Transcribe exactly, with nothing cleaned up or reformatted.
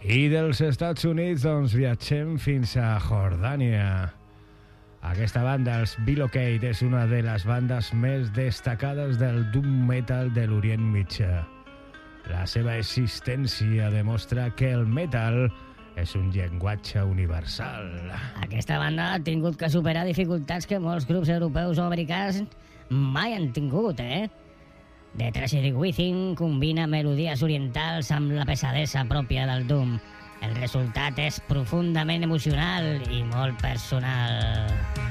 I dels Estats Units, doncs, viatgem fins a Jordània. Aquesta banda, els Bilocate, és una de les bandes més destacades del doom metal de l'Orient Mitjà. La seva existència demostra que el metal és un llenguatge universal. Aquesta banda ha tingut que superar dificultats que molts grups europeus o americans mai han tingut, eh? The Tragedy Within combina melodies orientals amb la pesadesa pròpia del doom. El resultat és profundament emocional i molt personal.